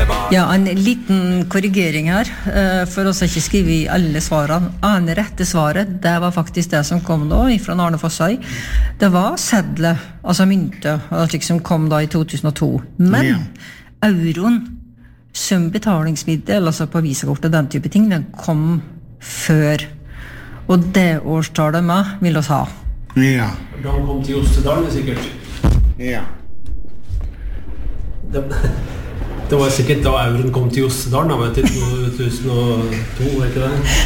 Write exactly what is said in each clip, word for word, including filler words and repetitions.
Ja, en liten korrigering her, for oss ikke skrive I alle svarene. Ane rette svaret, det var faktisk det som kom da, fra Arne Fossøy. Det var sedle, altså mynte, altså som kom da I to tusen og to. Men ja. Euroen, som betalingsmiddel, altså på visakort og den type ting, den kom før. Og det årstallet med vil oss ha. Ja. Da han kom til Jostedalen, sikkert. Ja. Det, det var sikkert da euroen kom til Jostedalen, da, vet du, to tusen og to, ikke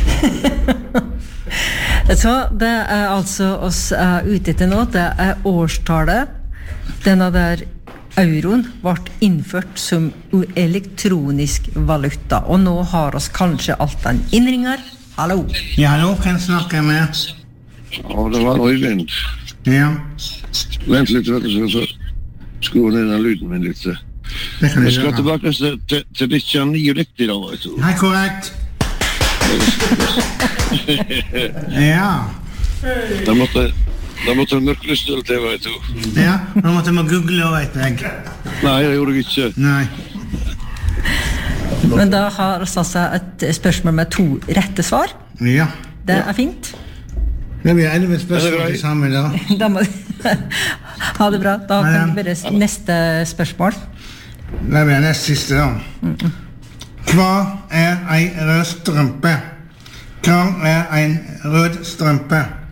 det? Så det er altså oss er ute etter nå, det er årstallet. Denne der euroen ble innført som elektronisk valuta, og nå har oss kanskje alt en innringer. Hallo? Ja, hallo, kan jeg snakke med? Ja, det var Øyvind. Ja. Vent litt, vet du, så skru ned den lyden min litt. Det kan jeg jeg skal gjøre. tilbake til, til, til ditt kjernige riktig da, vet du. Hei, korrekt. Ja. Da måtte, da måtte en mørklystøl til, vet du. Ja, nå måtte jeg må google, vet jeg. Nei, det gjorde jeg ikke. Nei. Men da har oss altså et spørsmål med to rette svar. Ja. Det er fint. Det blir elleve spørsmål til sammen da. Da må ha det bra. Da kan vi bare neste spørsmål. Det blir neste siste da. Mm-mm. Hva er en rød strømpe? Hva er en rød strømpe?